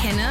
kenne?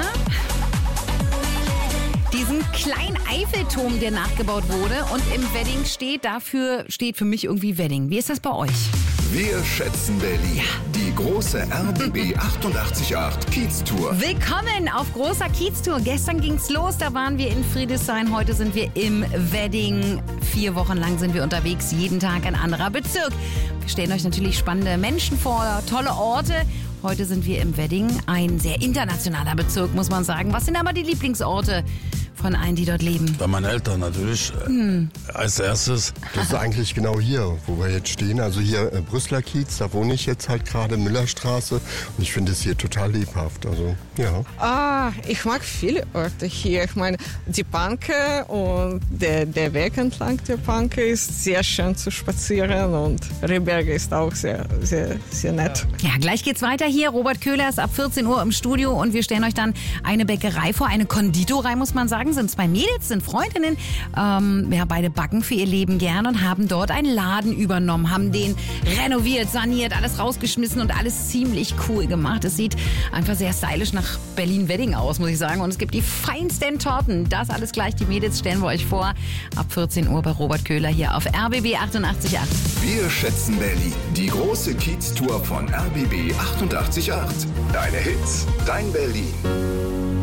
Diesen kleinen Eiffelturm, der nachgebaut wurde und im Wedding steht für mich irgendwie Wedding. Wie ist das bei euch? Wir schätzen Berlin. Die große RBB 888 Kiez-Tour. Willkommen auf großer Kiez-Tour. Gestern ging's los, da waren wir in Friedrichshain. Heute sind wir im Wedding. 4 Wochen lang sind wir unterwegs, jeden Tag ein anderer Bezirk. Wir stellen euch natürlich spannende Menschen vor, tolle Orte. Heute sind wir im Wedding, ein sehr internationaler Bezirk, muss man sagen. Was sind aber die Lieblingsorte von allen, die dort leben? Bei meinen Eltern natürlich. Als erstes. Das ist eigentlich genau hier, wo wir jetzt stehen. Also hier Brüsseler Kiez, da wohne ich jetzt halt gerade, Müllerstraße. Und ich finde es hier total lebhaft. Also, ja. Ich mag viele Orte hier. Ich meine, die Panke und der Weg entlang der Panke ist sehr schön zu spazieren. Und Rehberge ist auch sehr, sehr, sehr nett. Ja, gleich geht's weiter hier. Robert Köhler ist ab 14 Uhr im Studio und wir stellen euch dann eine Bäckerei vor, eine Konditorei, muss man sagen. Sind 2 Mädels, sind Freundinnen. Beide backen für ihr Leben gern und haben dort einen Laden übernommen, haben den renoviert, saniert, alles rausgeschmissen und alles ziemlich cool gemacht. Es sieht einfach sehr stylisch nach Berlin-Wedding aus, muss ich sagen. Und es gibt die feinsten Torten. Das alles gleich, die Mädels stellen wir euch vor. Ab 14 Uhr bei Robert Köhler hier auf RBB 888. Wir schätzen Berlin. Die große Kiez-Tour von RBB 888. Deine Hits, dein Berlin.